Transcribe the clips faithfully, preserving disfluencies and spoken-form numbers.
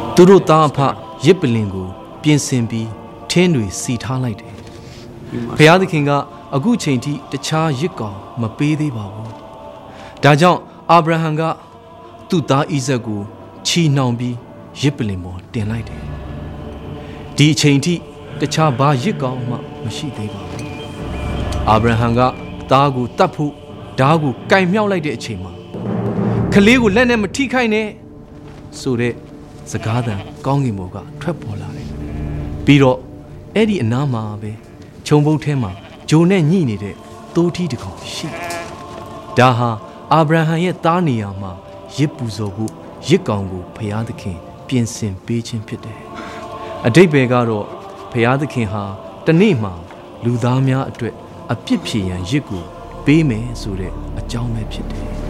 သူတို့သားအဖရစ်ပလင်ကိုပြင်ဆင်ပြီးထင်းတွေစီထားလိုက်တယ်။ဘုရားသခင်ကအခုချိန်ထိတခြားရစ်ကောင်မပေးသေးပါဘူး။ဒါကြောင့်အာဗြဟံကသူ့သားဣဇက်ကိုချီနှောင်ပြီးရစ်ပလင်ပေါ်တင်လိုက်တယ်။ဒီအချိန်ထိတခြားဘာရစ်ကောင်မှမရှိသေးပါဘူး။အာဗြဟံကသားကိုတတ်ဖို့ဓာတ်ကိုကင်မြောက်လိုက်တဲ့အချိန်မှာကလေးကိုလက်နဲ့မထိခိုက်နဲ့ဆိုတဲ့စကားသံကောင်းကင်ဘုံကထွက်ပေါ်လာတယ်။ပြီးတော့အဲ့ဒီအနားမှာပဲခြုံပုတ်ထဲမှာဂျိုနဲ့ညှိနေတဲ့သိုးထီးတစ်ကောင်ရှိတယ်။ဒါဟာအာဗြဟံရဲ့သားနေရာမှာရစ်ပူဇော်ဖို့ရစ်ကောင်ကိုဘုရားသခင်ပြင်ဆင်ပေးခြင်းဖြစ်တယ်။အတိတ်ဘယ်ကတော့ဘုရားသခင်ဟာတနေ့မှာလူသားများအတွက်အပြစ်ဖြေရန်ရစ်ကိုပေးမယ်ဆိုတဲ့အကြောင်းပဲဖြစ်တယ်။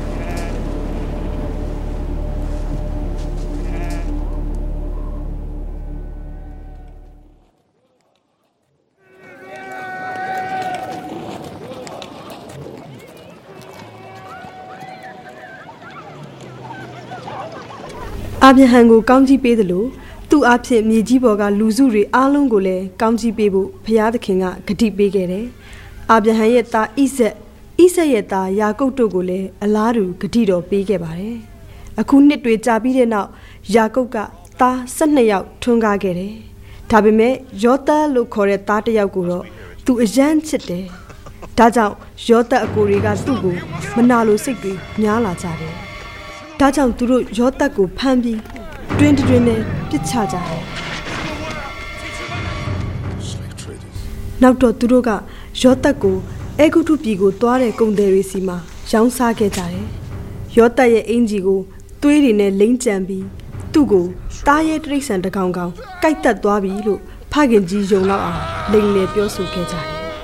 အာဗြဟံကိုကောင်းကြီးပေးသလိုသူ့အဖြစ်မြေကြီးပေါ်ကလူစုတွေအားလုံးကိုလည်းကောင်းကြီးပေးဖို့ဘုရားသခင်ကဂတိပေးခဲ့တယ်။အာဗြဟံရဲ့သားဣဇက်ဣဇက်ရဲ့သားယာကုပ်တို့ကိုလည်းအလားတူဂတိတော်ပေးခဲ့ပါတယ်။အခုနှစ်တွေကြာပြီးတဲ့နောက်ယာကုပ်ကသား၁၂ယောက်ထွန်းကားခဲ့တယ်။ဒါပေမဲ့ယောသပ်လို့ခေါ်တဲ့သားတစ်ယောက်ကိုတော့သူအယမ်းချစ်တယ်။ဒါကြောင့်ယောသပ်အကိုတွေကသူ့ကိုမနာလိုစိတ်တွေများလာကြတယ်။ဒါကြောင့်သူတို့ယောသပ်ကိုဖမ်းပြီးတွင်တွင်နဲ့ပစ်ချကြတယ်။နောက်တော့သူတို့ကယောသပ်ကိုအေဂုတုပြည်ကိုသွားတဲ့ကုန်သည်တွေစီမှာရောင်းစားခဲ့ကြတယ်။ယောသပ်ရဲ့အင်ကြီးကိုသွေးတွေနဲ့လိမ့်ကြံပြီးသူ့ကိုတားရဲတိရစ္ဆာန်တကောင်ကောင်ကိုက်တက်သွားပြီလို့ဖခင်ကြီးယုံလောက်အောင်လိမ်လည်ပြောဆိုခဲ့ကြတယ်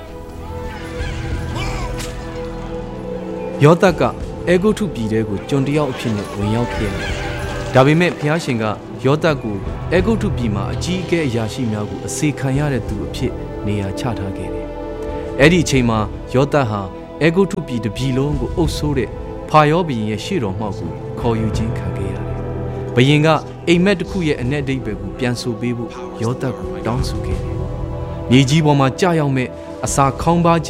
။ယောသပ်ကအေဂုတုပြည်တဲကိုကျွန်တယောက်အဖြစ်နဲ့ဝင်ရောက်ခဲ့တယ်။ဒါပေမဲ့ဘုရားရှင်ကယောသပ်ကိုအေဂုတုပြည်မှာအကြီးအကဲအရာရှိများကိုအစေခံရတဲ့သူအဖြစ်နေရာချထားခဲ့တယ်။အဲ့ဒီအချိန်မှာယောသပ်ဟာအေဂုတုပြည်တစ်ပြည်လုံးကိုအုပ်ဆိုးတဲ့ဖာရောဘုရင်ရဲ့ရှေ့တော်မှောက်ကိုခေါ်ယူခြင်းခံခဲ့ရတယ်။ဘုရင်ကအိမ်မက်တစ်ခုရဲ့အ내အဓိပ္ပာယ်ကိုပြန်ဆိုပေးဖို့ယောသပ်ကိုတောင်းဆိုခဲ့တယ်။မြေကြီးပေါ်မှာကြာရောက်မဲ့အစာခေါင်းပါ